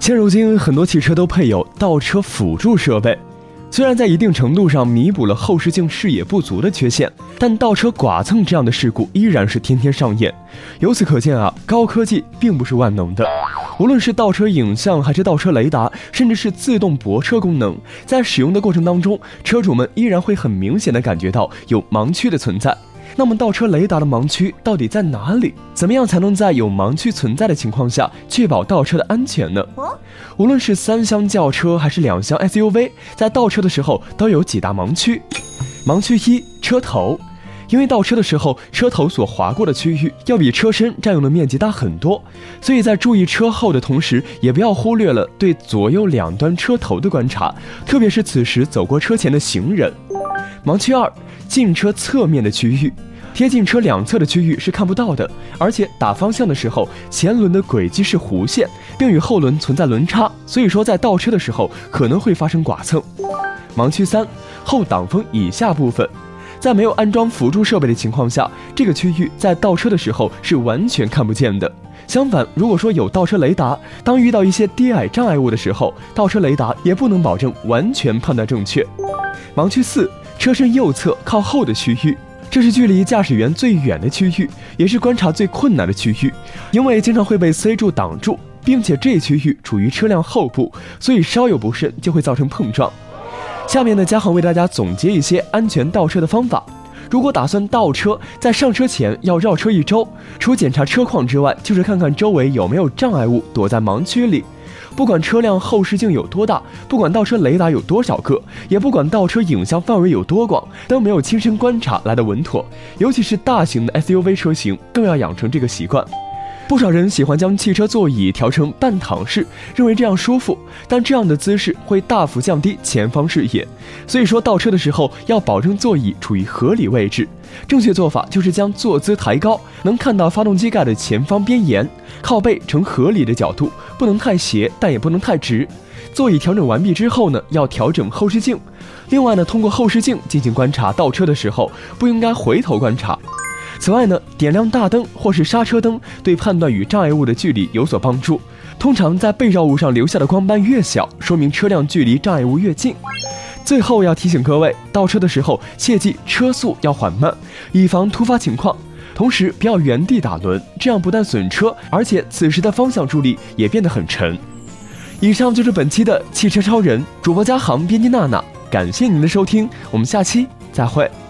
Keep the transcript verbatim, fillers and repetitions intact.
现如今，很多汽车都配有倒车辅助设备，虽然在一定程度上弥补了后视镜视野不足的缺陷，但倒车剐蹭这样的事故依然是天天上演。由此可见啊，高科技并不是万能的。无论是倒车影像，还是倒车雷达，甚至是自动泊车功能，在使用的过程当中，车主们依然会很明显的感觉到有盲区的存在。那么倒车雷达的盲区到底在哪里？怎么样才能在有盲区存在的情况下确保倒车的安全呢？无论是三厢轿车还是两厢 S U V， 在倒车的时候都有几大盲区。盲区一，车头。因为倒车的时候，车头所划过的区域要比车身占用的面积大很多，所以在注意车后的同时，也不要忽略了对左右两端车头的观察，特别是此时走过车前的行人。盲区二，进车侧面的区域。贴近车两侧的区域是看不到的，而且打方向的时候，前轮的轨迹是弧线，并与后轮存在轮差，所以说在倒车的时候可能会发生剐蹭。盲区三，后挡风以下部分。在没有安装辅助设备的情况下，这个区域在倒车的时候是完全看不见的。相反，如果说有倒车雷达，当遇到一些低矮障碍物的时候，倒车雷达也不能保证完全判断正确。盲区四，车身右侧靠后的区域。这是距离驾驶员最远的区域，也是观察最困难的区域，因为经常会被塞住挡住，并且这一区域处于车辆后部，所以稍有不慎就会造成碰撞。下面呢，嘉航为大家总结一些安全倒车的方法。如果打算倒车，在上车前要绕车一周，除检查车况之外，就是看看周围有没有障碍物躲在盲区里。不管车辆后视镜有多大，不管倒车雷达有多少个，也不管倒车影像范围有多广，都没有亲身观察来的稳妥。尤其是大型的 S U V 车型，更要养成这个习惯。不少人喜欢将汽车座椅调成半躺式，认为这样舒服，但这样的姿势会大幅降低前方视野。所以说倒车的时候要保证座椅处于合理位置。正确做法就是将坐姿抬高，能看到发动机盖的前方边沿，靠背呈合理的角度，不能太斜，但也不能太直。座椅调整完毕之后呢，要调整后视镜。另外呢，通过后视镜进行观察倒车的时候，不应该回头观察。此外呢，点亮大灯或是刹车灯对判断与障碍物的距离有所帮助。通常在被罩物上留下的光斑越小，说明车辆距离障碍物越近。最后要提醒各位，倒车的时候切记车速要缓慢，以防突发情况。同时不要原地打轮，这样不但损车，而且此时的方向助力也变得很沉。以上就是本期的汽车超人，主播嘉航，编辑娜娜，感谢您的收听，我们下期再会。